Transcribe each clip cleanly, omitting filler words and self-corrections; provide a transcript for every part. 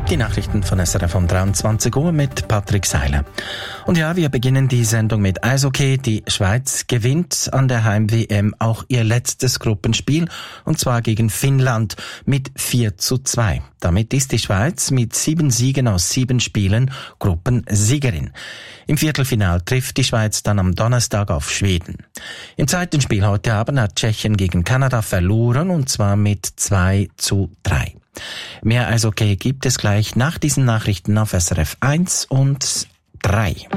Die Nachrichten von SRF um 23 Uhr mit Patrick Seiler. Und ja, wir beginnen die Sendung mit Eishockey. Die Schweiz gewinnt an der Heim-WM auch ihr letztes Gruppenspiel, und zwar gegen Finnland mit 4:2. Damit ist die Schweiz mit 7 Siegen aus 7 Spielen Gruppensiegerin. Im Viertelfinal trifft die Schweiz dann am Donnerstag auf Schweden. Im zweiten Spiel heute Abend hat Tschechien gegen Kanada verloren, und zwar mit 2:3. Mehr Eishockey gibt es gleich nach diesen Nachrichten auf SRF 1 und 3.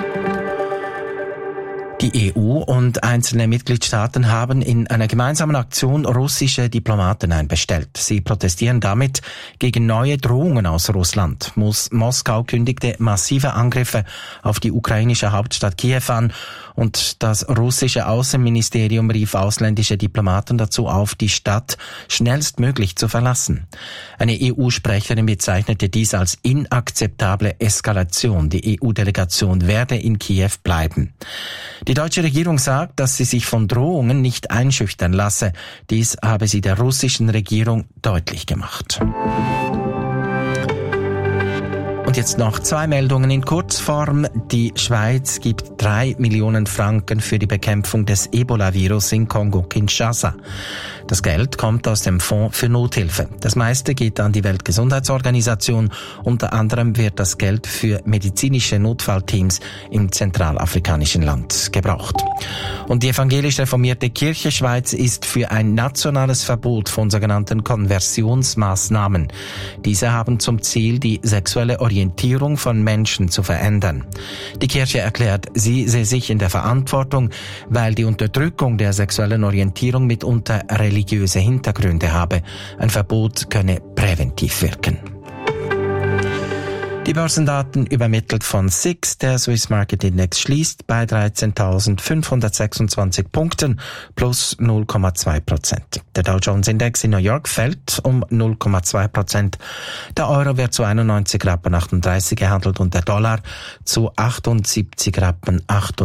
Die EU und einzelne Mitgliedstaaten haben in einer gemeinsamen Aktion russische Diplomaten einbestellt. Sie protestieren damit gegen neue Drohungen aus Russland. Moskau kündigte massive Angriffe auf die ukrainische Hauptstadt Kiew an, und das russische Außenministerium rief ausländische Diplomaten dazu auf, die Stadt schnellstmöglich zu verlassen. Eine EU-Sprecherin bezeichnete dies als inakzeptable Eskalation. Die EU-Delegation werde in Kiew bleiben. Die deutsche Regierung sagt, dass sie sich von Drohungen nicht einschüchtern lasse. Dies habe sie der russischen Regierung deutlich gemacht. Und jetzt noch 2 Meldungen in Kurzform. Die Schweiz gibt 3 Millionen Franken für die Bekämpfung des Ebola-Virus in Kongo-Kinshasa. Das Geld kommt aus dem Fonds für Nothilfe. Das meiste geht an die Weltgesundheitsorganisation. Unter anderem wird das Geld für medizinische Notfallteams im zentralafrikanischen Land gebraucht. Und die evangelisch reformierte Kirche Schweiz ist für ein nationales Verbot von sogenannten Konversionsmaßnahmen. Diese haben zum Ziel, die sexuelle Orientierung von Menschen zu verändern. Die Kirche erklärt, sie sehe sich in der Verantwortung, weil die Unterdrückung der sexuellen Orientierung mitunter religiöse Hintergründe habe. Ein Verbot könne präventiv wirken. Die Börsendaten übermittelt von SIX. Der Swiss Market Index schließt bei 13.526 Punkten plus 0,2%. Der Dow Jones Index in New York fällt um 0,2%. Der Euro wird zu 91,38 Rappen gehandelt und der Dollar zu 78,58 Rappen.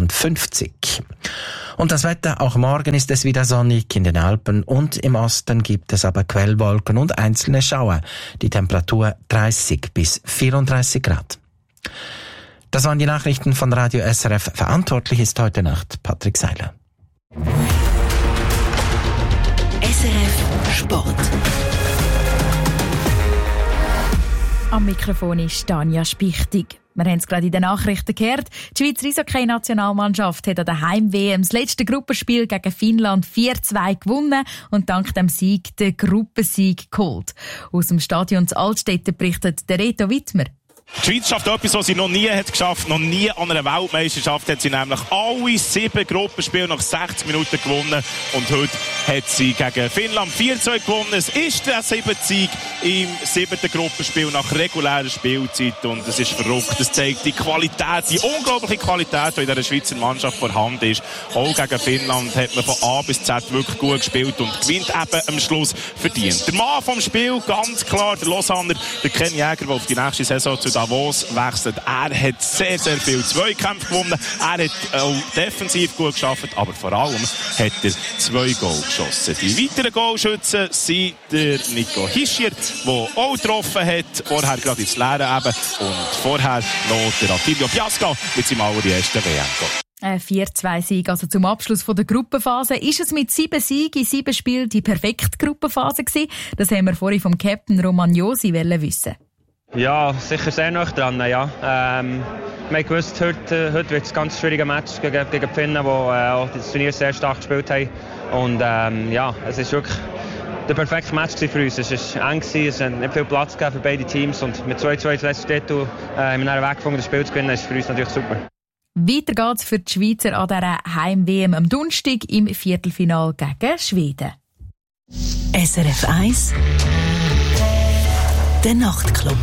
Und das Wetter, auch morgen ist es wieder sonnig. In den Alpen und im Osten gibt es aber Quellwolken und einzelne Schauer. Die Temperatur 30 bis 34 Grad. Das waren die Nachrichten von Radio SRF. Verantwortlich ist heute Nacht Patrick Seiler. SRF Sport. Am Mikrofon ist Tanja Spichtig. Wir haben es gerade in den Nachrichten gehört. Die Schweizer Eishockey-Nationalmannschaft hat an der Heim-WM das letzte Gruppenspiel gegen Finnland 4:2 gewonnen und dank dem Sieg den Gruppensieg geholt. Aus dem Stadion zu Altstetten berichtet der Reto Wittmer. Die Schweiz schafft etwas, was sie noch nie hat geschafft. Noch nie an einer Weltmeisterschaft hat sie nämlich alle 7 Gruppenspiele nach 60 Minuten gewonnen. Und heute hat sie gegen Finnland 4:2 gewonnen. Es ist der 7. Sieg im 7. Gruppenspiel nach regulärer Spielzeit. Und es ist verrückt. Es zeigt die Qualität, die unglaubliche Qualität, die in dieser Schweizer Mannschaft vorhanden ist. Auch gegen Finnland hat man von A bis Z wirklich gut gespielt und gewinnt eben am Schluss verdient. Der Mann vom Spiel, ganz klar, der Lausanner, der Ken Jäger, der auf die nächste Saison zu Davos wechselt. Er hat sehr, sehr viele Zweikämpfe gewonnen. Er hat auch defensiv gut geschafft, aber vor allem hat er 2 Goal geschossen. Die weiteren Goalschützen sind der Nico Hischier, der auch getroffen hat, vorher gerade ins Leere eben, und vorher noch der Attilio Piasca mit seinem allerersten WM-Goal. 4:2 Sieg, also zum Abschluss der Gruppenphase. Ist es mit 7 Siegen in 7 Spielen die perfekte Gruppenphase gewesen? Das haben wir vorhin vom Captain Roman Josi wissen. Ja, sicher sehr nah dran, ja. Wir haben gewusst, heute wird es ein ganz schwieriger Match gegen die Finnen, die auch das Turnier sehr stark gespielt haben. Und ja, es ist wirklich der perfekte Match für uns. Es war eng, es hat nicht viel Platz gegeben für beide Teams. Und mit 2:2 zuletzt steht haben wir einen Weg gefunden, das Spiel zu gewinnen. Das ist für uns natürlich super. Weiter geht's für die Schweizer an dieser Heim-WM am Donnerstag im Viertelfinale gegen Schweden. SRF 1 Der Nachtclub.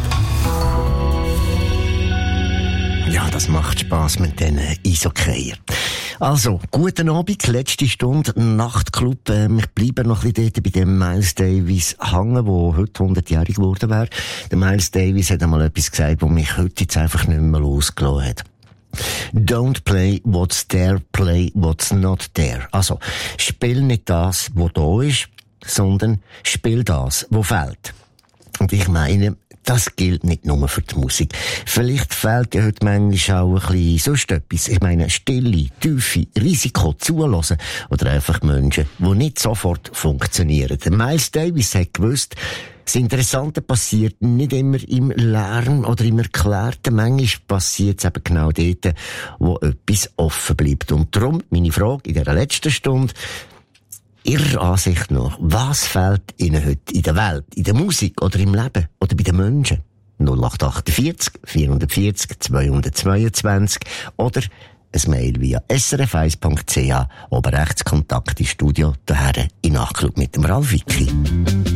Ja, das macht Spass mit diesen Eishockeyer. Also, guten Abend, letzte Stunde Nachtclub. Wir bleiben noch ein bisschen dort bei dem Miles Davis hängen, der heute 100-jährig geworden wäre. Der Miles Davis hat einmal etwas gesagt, das mich heute jetzt einfach nicht mehr losgelassen hat. Don't play what's there, play what's not there. Also, spiel nicht das, was da ist, sondern spiel das, was fehlt. Und ich meine, das gilt nicht nur für die Musik. Vielleicht fehlt ja heute manchmal auch ein bisschen sonst etwas. Ich meine, Stille, Tiefe, Risiko zulassen oder einfach Menschen, die nicht sofort funktionieren. Der Miles Davis hat gewusst, das Interessante passiert nicht immer im Lärm oder im Erklärten. Manchmal passiert es eben genau dort, wo etwas offen bleibt. Und darum meine Frage in dieser letzten Stunde: Ihrer Ansicht nach, was fehlt Ihnen heute in der Welt, in der Musik oder im Leben oder bei den Menschen? 0848 440 222 oder ein Mail via srf1.ch, oben rechts Kontakt ins Studio, daher in Nachklub mit dem Ralf Wicki.